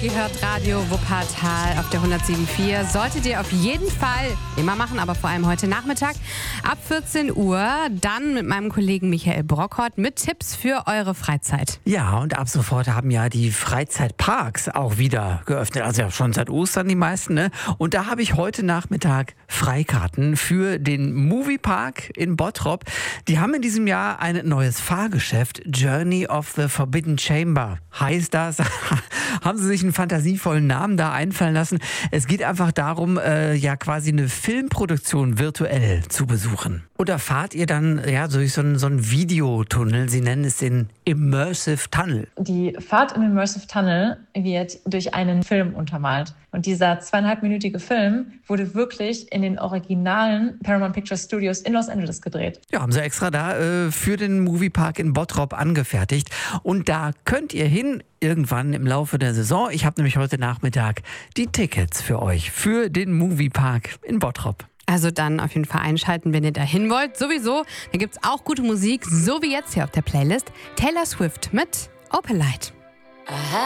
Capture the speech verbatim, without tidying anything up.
Ihr hört Radio Wuppertal auf der hundertsieben Komma vier. Solltet ihr auf jeden Fall immer machen, aber vor allem heute Nachmittag ab vierzehn Uhr. Dann mit meinem Kollegen Michael Brockhort mit Tipps für eure Freizeit. Ja, und ab sofort haben ja die Freizeitparks auch wieder geöffnet. Also ja schon seit Ostern die meisten, ne? Und da habe ich heute Nachmittag Freikarten für den Moviepark in Bottrop. Die haben in diesem Jahr ein neues Fahrgeschäft. Journey of the Forbidden Chamber heißt das. Haben sie sich einen fantasievollen Namen da einfallen lassen. Es geht einfach darum, äh, ja quasi eine Filmproduktion virtuell zu besuchen. Und da fahrt ihr dann ja durch so einen, so einen Videotunnel. Sie nennen es den Immersive Tunnel. Die Fahrt im Immersive Tunnel wird durch einen Film untermalt. Und dieser zweieinhalbminütige Film wurde wirklich in den originalen Paramount Pictures Studios in Los Angeles gedreht. Ja, haben sie extra da äh, für den Moviepark in Bottrop angefertigt. Und da könnt ihr hin irgendwann im Laufe der Saison. Ich habe nämlich heute Nachmittag die Tickets für euch für den Moviepark in Bottrop. Also dann auf jeden Fall einschalten, wenn ihr da hin wollt. Sowieso, da gibt es auch gute Musik, so wie jetzt hier auf der Playlist. Taylor Swift mit Opalite.